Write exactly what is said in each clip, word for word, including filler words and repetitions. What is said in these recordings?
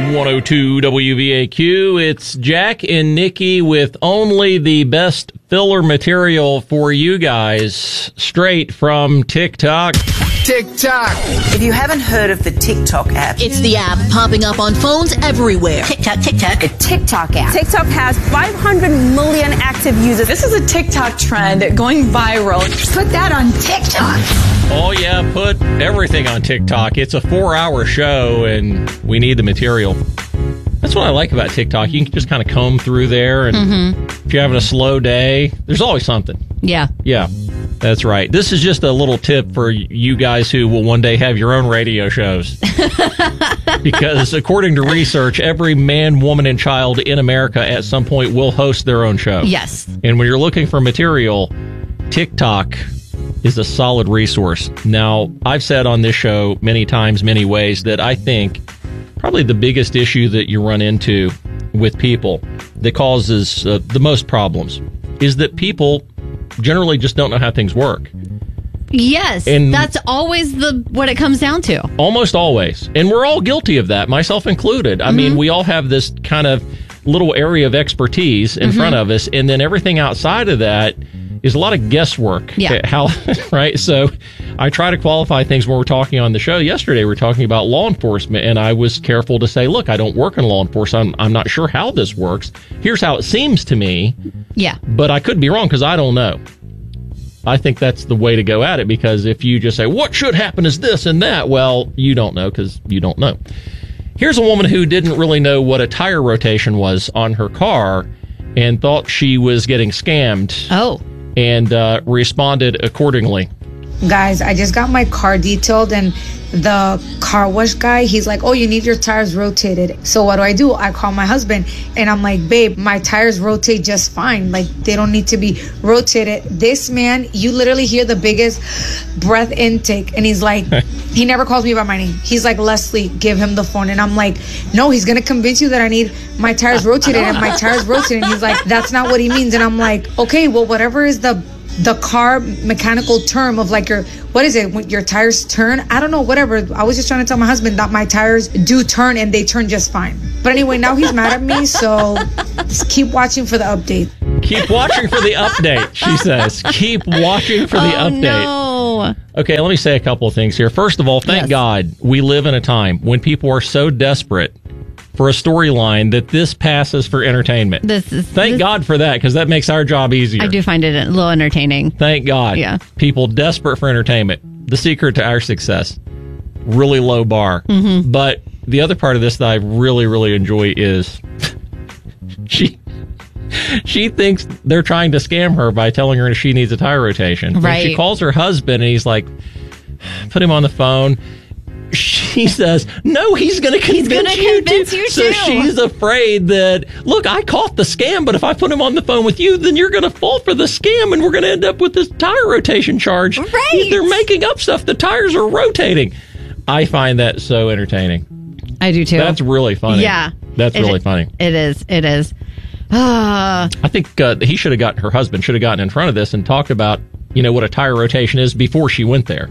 one oh two W V A Q. It's Jack and Nikki with only the best filler material for you guys, straight from TikTok. TikTok. If you haven't heard of the TikTok app, it's the app popping up on phones everywhere. TikTok, TikTok. A TikTok app. TikTok has five hundred million active users. This is a TikTok trend going viral. Put that on TikTok. Oh, yeah, put everything on TikTok. It's a four-hour show, and we need the material. That's what I like about TikTok. You can just kind of comb through there, and mm-hmm. if you're having a slow day, there's always something. Yeah. Yeah, that's right. This is just a little tip for you guys who will one day have your own radio shows. Because according to research, every man, woman, and child in America at some point will host their own show. Yes. And when you're looking for material, TikTok is a solid resource. Now, I've said on this show many times, many ways, that I think probably the biggest issue that you run into with people that causes uh, the most problems is that people generally just don't know how things work. Yes, and that's always the what it comes down to. Almost always. And we're all guilty of that, myself included. I mm-hmm. mean, we all have this kind of little area of expertise in mm-hmm. front of us, and then everything outside of that is a lot of guesswork. Yeah. How, right? So I try to qualify things when we're talking on the show. Yesterday, we were talking about law enforcement, and I was careful to say, look, I don't work in law enforcement. I'm, I'm not sure how this works. Here's how it seems to me. Yeah. But I could be wrong because I don't know. I think that's the way to go at it, because if you just say, what should happen is this and that, well, you don't know because you don't know. Here's a woman who didn't really know what a tire rotation was on her car and thought she was getting scammed. Oh. And uh, responded accordingly. Guys, I just got my car detailed, and the car wash guy, he's like, oh, you need your tires rotated. So what do I do? I call my husband, and I'm like, babe, my tires rotate just fine. Like, they don't need to be rotated. This man, you literally hear the biggest breath intake, and he's like, he never calls me by my name. He's like, Leslie, give him the phone. And I'm like, no, he's going to convince you that I need my tires rotated, and my tires rotated. And he's like, that's not what he means. And I'm like, okay, well, whatever is the the car mechanical term of like your, what is it, when your tires turn? I don't know, whatever. I was just trying to tell my husband that my tires do turn, and they turn just fine. But anyway, now he's mad at me, so just keep watching for the update. Keep watching for the update, she says. Keep watching for the oh, update. No. Okay, let me say a couple of things here. First of all, thank yes. God we live in a time when people are so desperate for a storyline that this passes for entertainment. This is, Thank this, God for that, because that makes our job easier. I do find it a little entertaining. Thank God. Yeah. People desperate for entertainment. The secret to our success. Really low bar. Mm-hmm. But the other part of this that I really, really enjoy is she she thinks they're trying to scam her by telling her she needs a tire rotation. Right. When she calls her husband, and he's like, put him on the phone. She says, no, he's going to convince, gonna you, convince to. you So too. she's afraid that, look, I caught the scam, but if I put him on the phone with you, then you're going to fall for the scam, and we're going to end up with this tire rotation charge. Right. They're making up stuff. The tires are rotating. I find that so entertaining. I do too. That's really funny. Yeah. That's it, really funny. It is. It is. Uh, I think uh, he should have gotten, her husband should have gotten in front of this and talked about, you know, what a tire rotation is before she went there.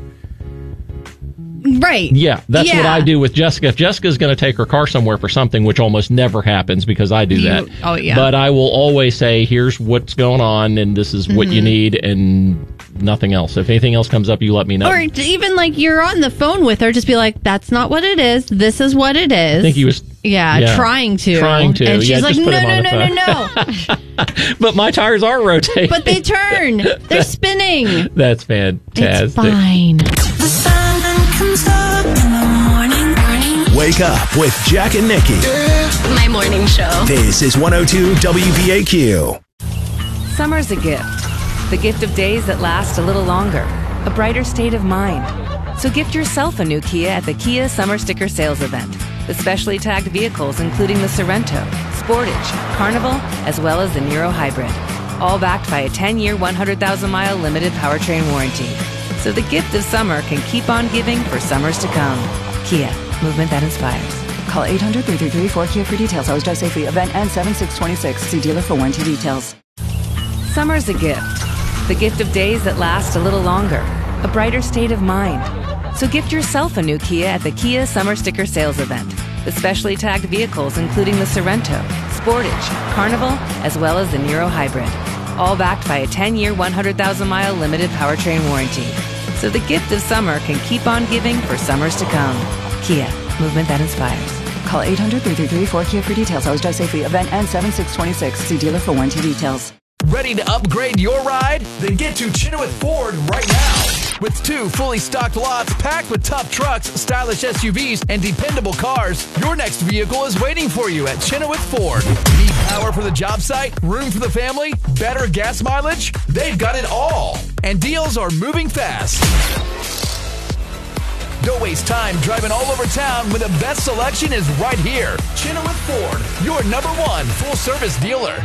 Right. Yeah, that's yeah. what I do with Jessica. If Jessica's going to take her car somewhere for something, which almost never happens because I do you, that. Oh, yeah. But I will always say, here's what's going on, and this is what mm-hmm. you need, and nothing else. If anything else comes up, you let me know. Or even like you're on the phone with her, just be like, that's not what it is. This is what it is. I think he was... Yeah, yeah. trying to. Trying to. And she's yeah, like, no, no, no, no, no, no. But my tires are rotating. But they turn. They're spinning. That's fantastic. It's fine. The sun comes up in the morning, morning. Wake up with Jack and Nikki. My morning show. This is one oh two W V A Q. Summer's a gift. The gift of days that last a little longer. A brighter state of mind. So gift yourself a new Kia at the Kia Summer Sticker Sales Event. With specially tagged vehicles including the Sorento, Sportage, Carnival, as well as the Niro Hybrid. All backed by a ten-year, one hundred thousand mile limited powertrain warranty. So the gift of summer can keep on giving for summers to come. Kia, movement that inspires. Call eight hundred, three three three, four Kia for details. Always drive safely. Event ends seven six twenty-six. See dealer for warranty details. Summer's a gift. The gift of days that last a little longer. A brighter state of mind. So gift yourself a new Kia at the Kia Summer Sticker Sales Event. with specially tagged vehicles including the Sorrento, Sportage, Carnival, as well as the Niro Hybrid. All backed by a ten-year, one hundred thousand mile limited powertrain warranty. So the gift of summer can keep on giving for summers to come. Kia, movement that inspires. Call eight hundred, three three three, four K I A for details. Always drive safely. Event ends seven six twenty-six. See dealer for warranty details. Ready to upgrade your ride? Then get to Chenoweth Ford right now. With two fully stocked lots packed with tough trucks, stylish S U Vs, and dependable cars, your next vehicle is waiting for you at Chenoweth Ford. Need power for the job site? Room for the family? Better gas mileage? They've got it all. And deals are moving fast. Don't waste time driving all over town when the best selection is right here. Chenoweth Ford, your number one full-service dealer.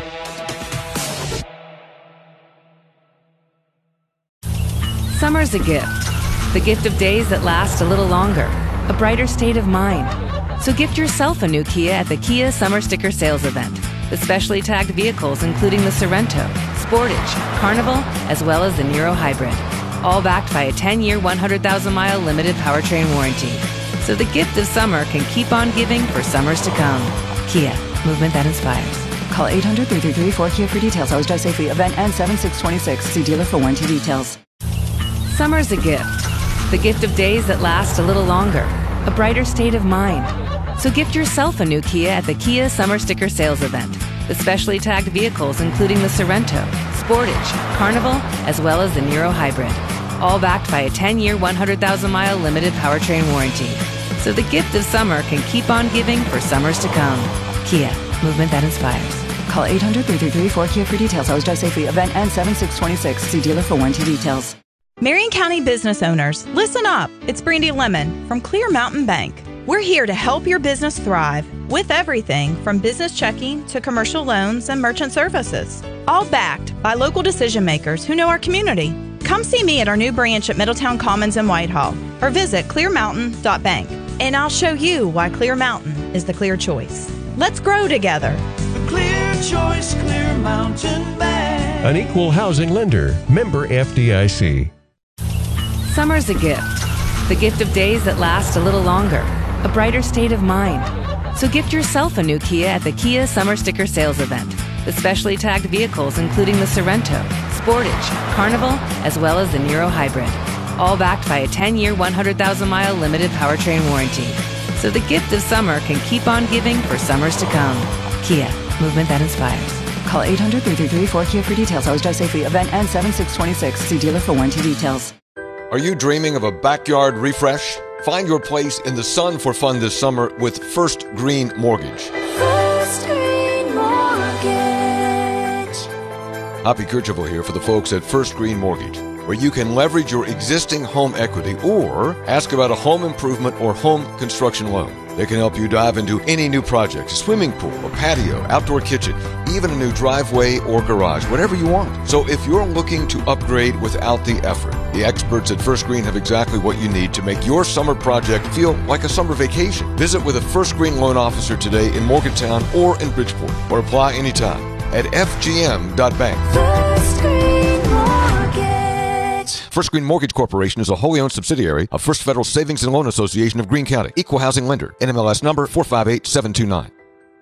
Summer's a gift. The gift of days that last a little longer. A brighter state of mind. So gift yourself a new Kia at the Kia Summer Sticker Sales Event. With specially tagged vehicles including the Sorrento, Sportage, Carnival, as well as the Niro Hybrid. All backed by a ten-year, one hundred thousand mile limited powertrain warranty. So the gift of summer can keep on giving for summers to come. Kia, movement that inspires. Call eight hundred, three three three, four K I A for details. Always drive safely. Event ends seven six twenty-six. See dealer for warranty details. Summer's a gift. The gift of days that last a little longer. A brighter state of mind. So gift yourself a new Kia at the Kia Summer Sticker Sales Event. With specially tagged vehicles including the Sorrento, Sportage, Carnival, as well as the Niro Hybrid. All backed by a ten-year, one hundred thousand mile limited powertrain warranty. So the gift of summer can keep on giving for summers to come. Kia, movement that inspires. Call eight hundred, three three three, four K I A for details. Always drive safely. Event ends seven six twenty-six. See dealer for warranty details. Marion County business owners, listen up. It's Brandy Lemon from Clear Mountain Bank. We're here to help your business thrive with everything from business checking to commercial loans and merchant services. All backed by local decision makers who know our community. Come see me at our new branch at Middletown Commons in Whitehall or visit clear mountain dot bank and I'll show you why Clear Mountain is the clear choice. Let's grow together. The clear choice, Clear Mountain Bank. An equal housing lender, member F D I C. Summer's a gift. The gift of days that last a little longer. A brighter state of mind. So gift yourself a new Kia at the Kia Summer Sticker Sales Event. With specially tagged vehicles including the Sorrento, Sportage, Carnival, as well as the Niro Hybrid. All backed by a ten-year, one hundred thousand mile limited powertrain warranty. So the gift of summer can keep on giving for summers to come. Kia, movement that inspires. Call eight hundred, three three three, four K I A for details. Always drive safely. Event ends seven six twenty-six. See dealer for warranty details. Are you dreaming of a backyard refresh? Find your place in the sun for fun this summer with First Green Mortgage. First Green Mortgage. Hoppy Kercheval here for the folks at First Green Mortgage, where you can leverage your existing home equity or ask about a home improvement or home construction loan. They can help you dive into any new project, a swimming pool, a patio, outdoor kitchen, even a new driveway or garage, whatever you want. So if you're looking to upgrade without the effort, the experts at First Green have exactly what you need to make your summer project feel like a summer vacation. Visit with a First Green loan officer today in Morgantown or in Bridgeport, or apply anytime at f g m dot bank. First Green Mortgage. First Green Mortgage Corporation is a wholly owned subsidiary of First Federal Savings and Loan Association of Greene County. Equal housing lender. N M L S number four five eight seven two nine.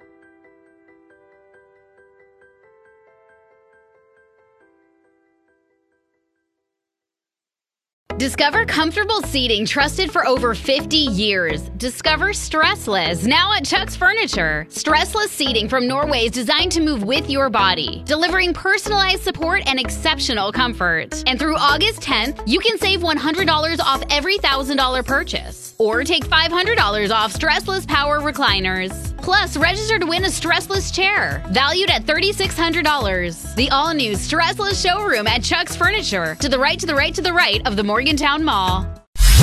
Discover comfortable seating trusted for over fifty years. Discover Stressless, now at Chuck's Furniture. Stressless seating from Norway is designed to move with your body, delivering personalized support and exceptional comfort. And through August tenth, you can save one hundred dollars off every one thousand dollars purchase. Or take five hundred dollars off Stressless Power Recliners. Plus, register to win a Stressless chair, valued at three thousand six hundred dollars. The all-new Stressless showroom at Chuck's Furniture, to the right, to the right, to the right of the Morgantown Mall.